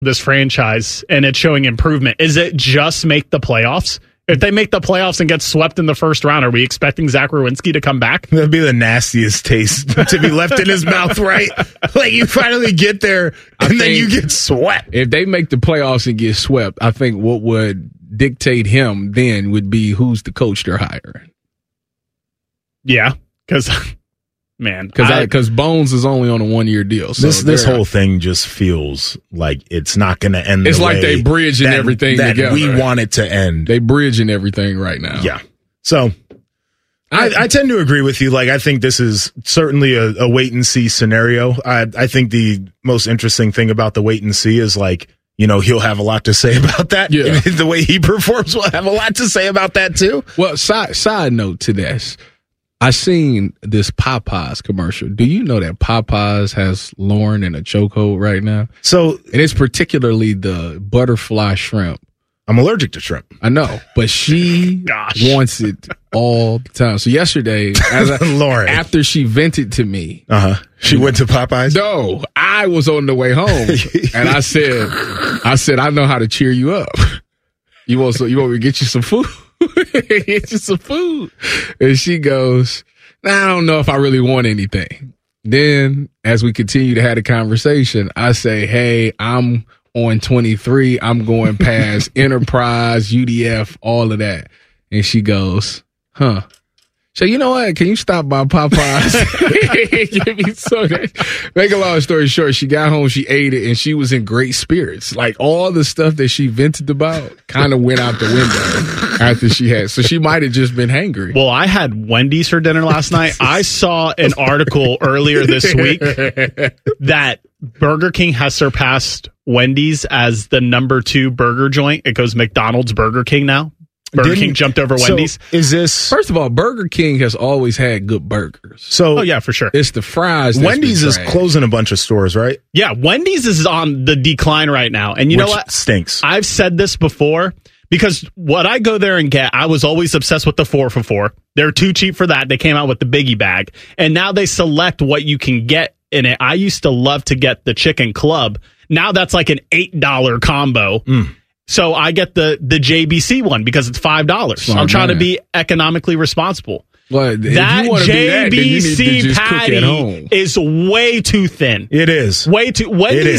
this franchise and it's showing improvement. Is it just make the playoffs? If they make the playoffs and get swept in the first round, are we expecting Zach Werenski to come back? That'd be the nastiest taste to be left in his mouth, right? Like you finally get there and then you get swept. If they make the playoffs and get swept, I think what would dictate him then would be who's the coach they're hiring. Yeah, because Bones is only on a 1-year deal. So this whole thing just feels like it's not going to end. It's the like way they bridging everything that together. We want it to end. They bridging everything right now. Yeah. So I tend to agree with you. Like I think this is certainly a wait and see scenario. I think the most interesting thing about the wait and see is like, you know, he'll have a lot to say about that. Yeah. The way he performs will have a lot to say about that too. Well, side note to this. I seen this Popeyes commercial. Do you know that Popeyes has Lauren in a chokehold right now? And it's particularly the butterfly shrimp. I'm allergic to shrimp. I know, but she wants it all the time. So yesterday, Lauren, after she vented to me, she went to Popeyes. No, I was on the way home, and I said, I know how to cheer you up. You want me to get you some food? Get you some food. And she goes, I don't know if I really want anything. Then, as we continue to have a conversation, I say, hey, I'm on 23. I'm going past Enterprise, UDF, all of that. And she goes, huh. So, you know what? Can you stop by Popeyes? Give me some. Make a long story short, she got home, she ate it, and she was in great spirits. Like, all the stuff that she vented about kind of went out the window after she had. So she might have just been hangry. Well, I had Wendy's for dinner last night. I saw an article earlier this week that Burger King has surpassed Wendy's as the number 2 burger joint. It goes McDonald's, Burger King now. Burger King jumped over Wendy's. First of all, Burger King has always had good burgers. Oh yeah, for sure. It's the fries. Wendy's is closing a bunch of stores, right? Yeah, Wendy's is on the decline right now. And you know what? Stinks. I've said this before because what I go there and get, I was always obsessed with the 4 for $4. They're too cheap for that. They came out with the biggie bag. And now they select what you can get in it. I used to love to get the chicken club. Now that's like an $8 combo. So I get the JBC one because it's $5. I'm trying to be economically responsible. Well, that JBC patty is way too thin. It is. Way too.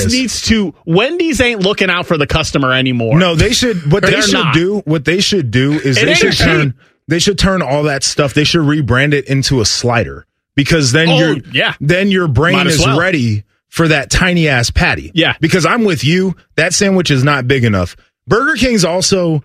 Wendy's ain't looking out for the customer anymore. No, they should. What they should do is they should turn all that stuff. They should rebrand it into a slider because then your brain is ready for that tiny ass patty. Yeah. Because I'm with you. That sandwich is not big enough. Burger King is also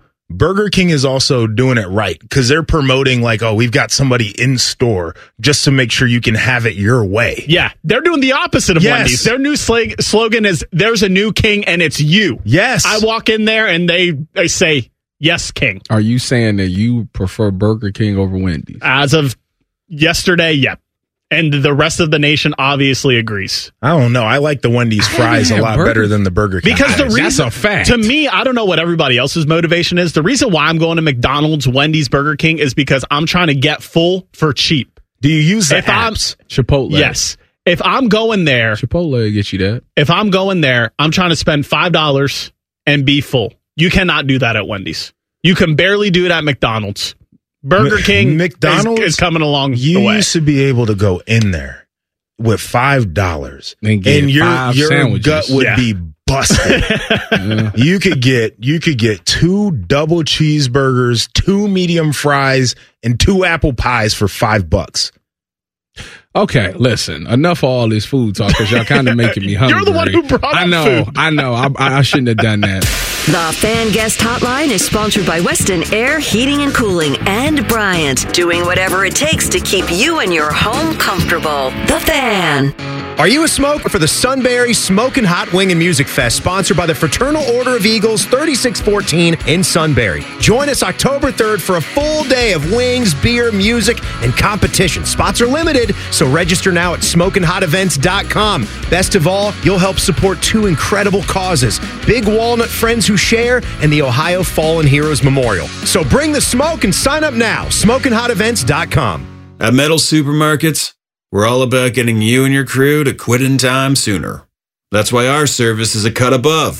doing it right because they're promoting like, oh, we've got somebody in store just to make sure you can have it your way. Yeah, they're doing the opposite of Wendy's. Their new slogan is "There's a new king and it's you." Yes, I walk in there and they say, "Yes, King." Are you saying that you prefer Burger King over Wendy's? As of yesterday, yep. And the rest of the nation obviously agrees. I don't know. I like the Wendy's fries a lot better than the Burger King. Because fries. that's a fact. To me, I don't know what everybody else's motivation is. The reason why I'm going to McDonald's, Wendy's, Burger King is because I'm trying to get full for cheap. Do you use the apps? Chipotle. Yes. If I'm going there. Chipotle gets you that. If I'm going there, I'm trying to spend $5 and be full. You cannot do that at Wendy's. You can barely do it at McDonald's. Burger King, McDonald's is coming along the way. You used to be able to go in there with $5 and your gut would be busted. You could get 2 double cheeseburgers, 2 medium fries, and 2 apple pies for $5. Okay, listen. Enough of all this food talk because y'all kind of making me hungry. You're the one who brought up food. I know. I shouldn't have done that. The Fan Guest Hotline is sponsored by Weston Air Heating and Cooling and Bryant, doing whatever it takes to keep you and your home comfortable. The Fan. Are you a smoker for the Sunbury Smokin' Hot Wing and Music Fest, sponsored by the Fraternal Order of Eagles, 3614 in Sunbury? Join us October 3rd for a full day of wings, beer, music, and competition. Spots are limited, so register now at smokinghotevents.com. Best of all, you'll help support 2 incredible causes: Big Walnut Friends Who Share and the Ohio Fallen Heroes Memorial. So bring the smoke and sign up now. smokinghotevents.com. At Metal Supermarkets, we're all about getting you and your crew to quit in time sooner. That's why our service is a cut above.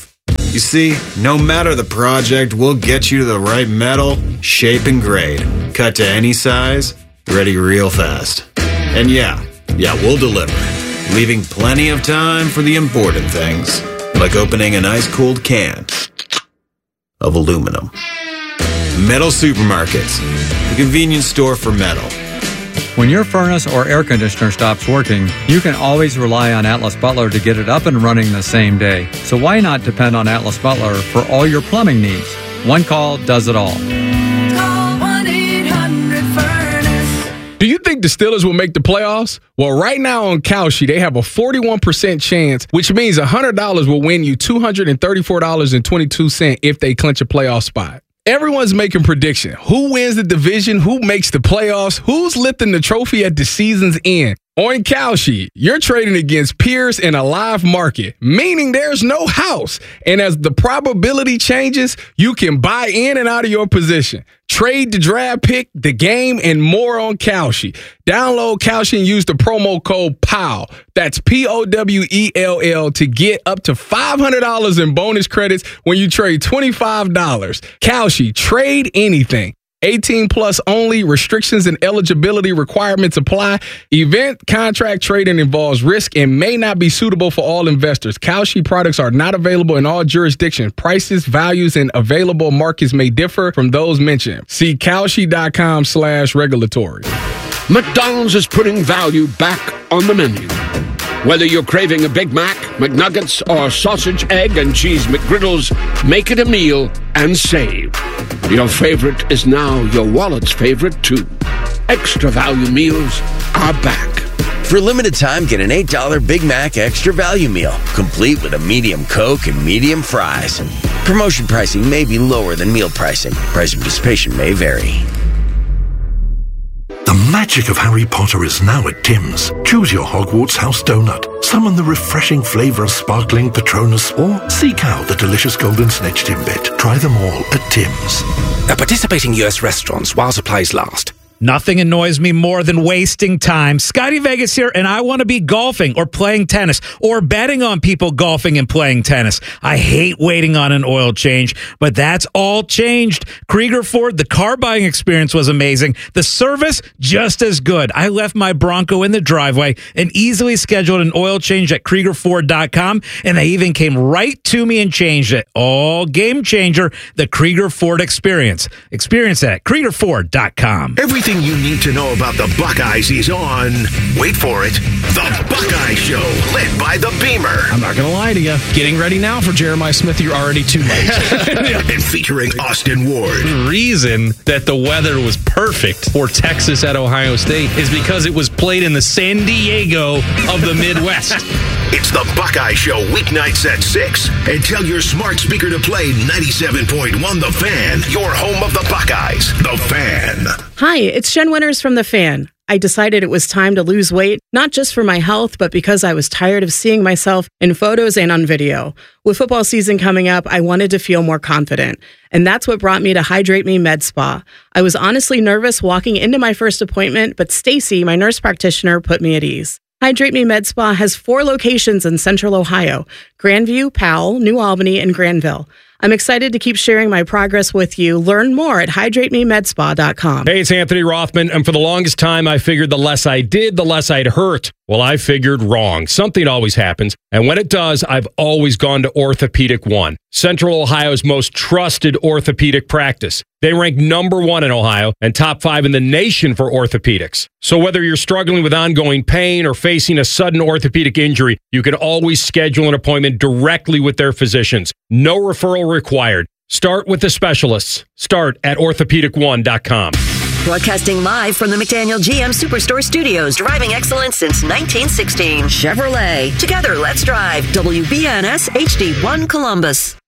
You see, no matter the project, we'll get you to the right metal, shape, and grade. Cut to any size, ready real fast. And yeah, we'll deliver. Leaving plenty of time for the important things, like opening an ice-cold can of aluminum. Metal Supermarkets, the convenience store for metal. When your furnace or air conditioner stops working, you can always rely on Atlas Butler to get it up and running the same day. So why not depend on Atlas Butler for all your plumbing needs? One call does it all. Call 1-800-FURNACE. Do you think the Steelers will make the playoffs? Well, right now on Kalshi, they have a 41% chance, which means $100 will win you $234.22 if they clinch a playoff spot. Everyone's making prediction. Who wins the division? Who makes the playoffs? Who's lifting the trophy at the season's end? On Kalshi, you're trading against peers in a live market, meaning there's no house. And as the probability changes, you can buy in and out of your position. Trade the draft pick, the game, and more on Kalshi. Download Kalshi and use the promo code POWELL. That's POWELL to get up to $500 in bonus credits when you trade $25. Kalshi, trade anything. 18 plus only. Restrictions and eligibility requirements apply. Event contract trading involves risk and may not be suitable for all investors. Kalshi products are not available in all jurisdictions. Prices, values, and available markets may differ from those mentioned. See Kalshi.com/regulatory. McDonald's is putting value back on the menu. Whether you're craving a Big Mac, McNuggets, or sausage, egg, and cheese McGriddles, make it a meal and save. Your favorite is now your wallet's favorite, too. Extra value meals are back. For a limited time, get an $8 Big Mac Extra Value Meal, complete with a medium Coke and medium fries. Promotion pricing may be lower than meal pricing. Price of participation may vary. The magic of Harry Potter is now at Tim's. Choose your Hogwarts house donut, summon the refreshing flavour of sparkling Patronus, or seek out the delicious golden snitch Timbit. Try them all at Tim's. At participating US restaurants while supplies last. Nothing annoys me more than wasting time. Scotty Vegas here, and I want to be golfing or playing tennis or betting on people golfing and playing tennis. I hate waiting on an oil change, but that's all changed. Krieger Ford, the car buying experience was amazing. The service, just as good. I left my Bronco in the driveway and easily scheduled an oil change at KriegerFord.com, and they even came right to me and changed it. All game changer, the Krieger Ford experience. Experience that at KriegerFord.com. Everything you need to know about the Buckeyes is on, wait for it, The Buckeye Show, led by the Beamer. I'm not going to lie to you. Getting ready now for Jeremiah Smith, you're already too late. And featuring Austin Ward. The reason that the weather was perfect for Texas at Ohio State is because it was played in the San Diego of the Midwest. It's The Buckeye Show, weeknights at 6. And tell your smart speaker to play 97.1 The Fan, your home of the Buckeyes. The Fan. Hi, it's Jen Winters from The Fan. I decided it was time to lose weight, not just for my health, but because I was tired of seeing myself in photos and on video. With football season coming up, I wanted to feel more confident. And that's what brought me to Hydrate Me Med Spa. I was honestly nervous walking into my first appointment, but Stacy, my nurse practitioner, put me at ease. Hydrate Me Med Spa has 4 locations in Central Ohio: Grandview, Powell, New Albany, and Granville. I'm excited to keep sharing my progress with you. Learn more at hydratememedspa.com. Hey, it's Anthony Rothman, and for the longest time, I figured the less I did, the less I'd hurt. Well, I figured wrong. Something always happens, and when it does, I've always gone to Orthopedic One, Central Ohio's most trusted orthopedic practice. They rank number 1 in Ohio and top 5 in the nation for orthopedics. So whether you're struggling with ongoing pain or facing a sudden orthopedic injury, you can always schedule an appointment directly with their physicians. No referral required. Start with the specialists. Start at orthopedic1.com. Broadcasting live from the McDaniel GM Superstore Studios, driving excellence since 1916. Chevrolet. Together, let's drive. WBNS HD1 Columbus.